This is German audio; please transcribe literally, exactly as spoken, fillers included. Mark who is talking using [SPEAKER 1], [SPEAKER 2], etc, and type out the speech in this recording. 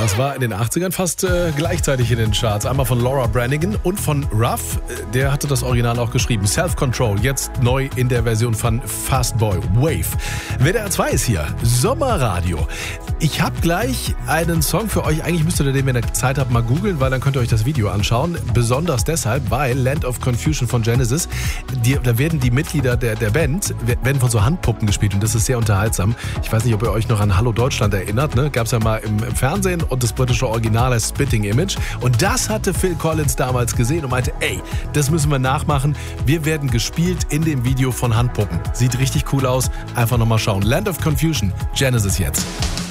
[SPEAKER 1] Das war in den achtzigern fast äh, gleichzeitig in den Charts. Einmal von Laura Branigan und von Ruff. Der hatte das Original auch geschrieben. Self-Control, jetzt neu in der Version von Fastboy Wave. W D R zwei ist hier. Sommerradio. Ich habe gleich einen Song für euch. Eigentlich müsstet ihr den, wenn ihr Zeit habt, mal googeln, weil dann könnt ihr euch das Video anschauen. Besonders deshalb, weil Land of Confusion von Genesis, die, da werden die Mitglieder der, der Band, werden von so Handpuppen gespielt und das ist sehr unterhaltsam. Ich weiß nicht, ob ihr euch noch an Hallo Deutschland erinnert. Ne? Gab es ja mal im, im Fernsehen und das britische Original als Spitting Image. Und das hatte Phil Collins damals gesehen und meinte, ey, das müssen wir nachmachen. Wir werden gespielt in dem Video von Handpuppen. Sieht richtig cool aus. Einfach nochmal schauen. Land of Confusion, Genesis jetzt.